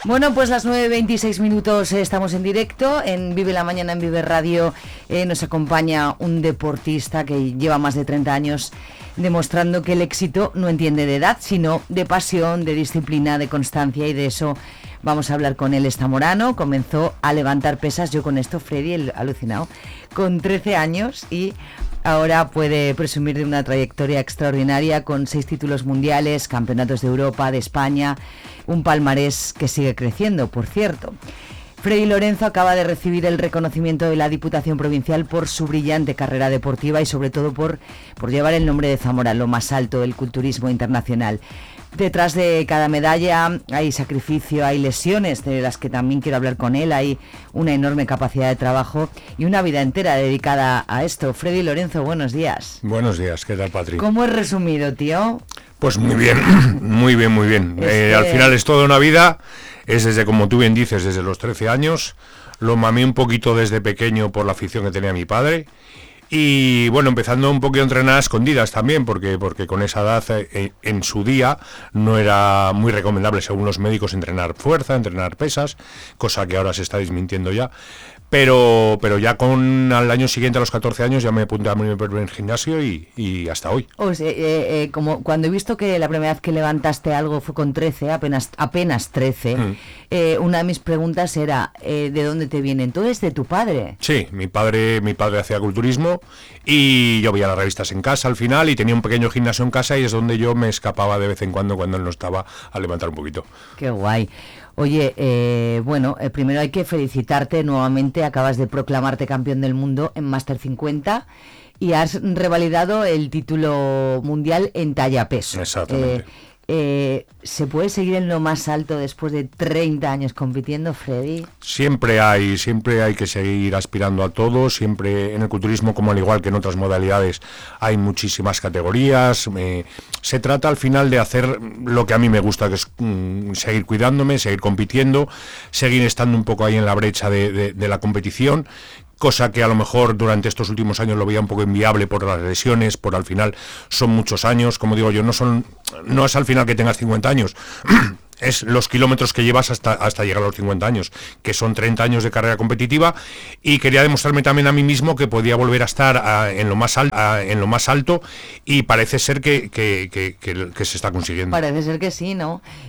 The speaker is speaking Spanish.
Bueno, pues las 9:26 estamos en directo en Vive la Mañana en Vive Radio. Nos acompaña un deportista que lleva más de 30 años demostrando que el éxito no entiende de edad, sino de pasión, de disciplina, de constancia, y de eso vamos a hablar con él. Es zamorano, comenzó a levantar pesas, yo con esto, Freddy, el alucinado, con 13 años, y ahora puede presumir de una trayectoria extraordinaria con 6 títulos mundiales, campeonatos de Europa, de España, un palmarés que sigue creciendo, por cierto. Freddy Lorenzo acaba de recibir el reconocimiento de la Diputación Provincial por su brillante carrera deportiva y sobre todo por llevar el nombre de Zamora, lo más alto del culturismo internacional. Detrás de cada medalla hay sacrificio, hay lesiones de las que también quiero hablar con él, hay una enorme capacidad de trabajo y una vida entera dedicada a esto. Freddy Lorenzo, buenos días. Buenos días, ¿qué tal, Patri? ¿Cómo es resumido, tío? Pues muy bien, muy bien, muy bien. Al final es toda una vida, es desde, como tú bien dices, desde los 13 años, lo mamé un poquito desde pequeño por la afición que tenía mi padre. Y bueno, empezando un poquito a entrenar a escondidas también, porque con esa edad en su día no era muy recomendable, según los médicos, entrenar fuerza, entrenar pesas, cosa que ahora se está desmintiendo ya. Pero ya al año siguiente, a los 14 años, ya me apunté a mi primer gimnasio y hasta hoy. O sea, como cuando he visto que la primera vez que levantaste algo fue con 13, apenas 13, una de mis preguntas era, ¿de dónde te viene? Entonces, ¿de tu padre? Sí, mi padre hacía culturismo y yo veía las revistas en casa al final y tenía un pequeño gimnasio en casa y es donde yo me escapaba de vez en cuando él no estaba, a levantar un poquito. Qué guay. Oye, primero hay que felicitarte nuevamente, acabas de proclamarte campeón del mundo en Máster 50 y has revalidado el título mundial en talla peso. Exactamente. ¿Se puede seguir en lo más alto después de 30 años compitiendo, Freddy? Siempre hay que seguir aspirando a todo, siempre en el culturismo, como al igual que en otras modalidades, hay muchísimas categorías. Se trata al final de hacer lo que a mí me gusta, que es seguir cuidándome, seguir compitiendo, seguir estando un poco ahí en la brecha de la competición, cosa que a lo mejor durante estos últimos años lo veía un poco inviable por las lesiones, por al final son muchos años, como digo yo, no es al final que tengas 50 años, es los kilómetros que llevas hasta llegar a los 50 años, que son 30 años de carrera competitiva, y quería demostrarme también a mí mismo que podía volver a estar en lo más alto, y parece ser que se está consiguiendo. Parece ser que sí, ¿no?